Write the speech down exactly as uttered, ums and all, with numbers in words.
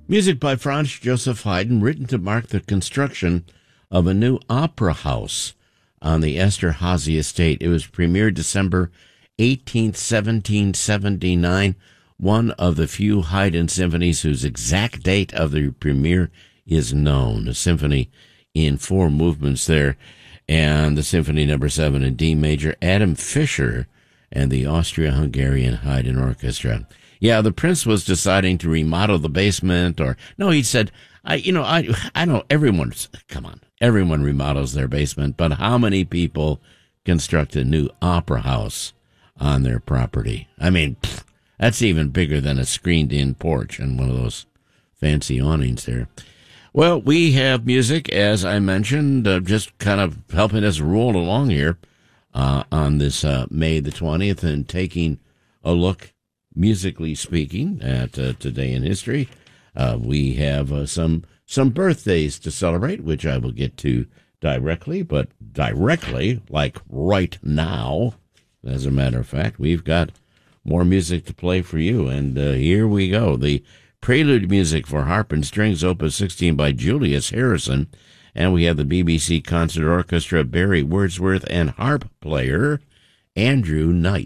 Music by Franz Joseph Haydn, written to mark the construction of a new opera house on the Esterhazy estate. It was premiered December eighteenth, seventeen seventy-nine, one of the few Haydn symphonies whose exact date of the premiere is known. A symphony in four movements there, and the Symphony Number seven in D major. Adam Fischer and the Austria-Hungarian Haydn Orchestra. Yeah, the prince was deciding to remodel the basement, or no, he said, I, you know, I, I know everyone's, come on, everyone remodels their basement, but how many people construct a new opera house on their property? I mean, pfft, that's even bigger than a screened-in porch and one of those fancy awnings there. Well, we have music, as I mentioned, uh, just kind of helping us roll along here uh, on this uh, May the twentieth, and taking a look, musically speaking, at uh, today in history. Uh, we have uh, some some birthdays to celebrate, which I will get to directly, but directly, like right now, as a matter of fact, we've got more music to play for you, and uh, here we go. The prelude music for harp and strings, opus sixteen by Julius Harrison, and we have the B B C Concert Orchestra, Barry Wordsworth, and harp player Andrew Knight.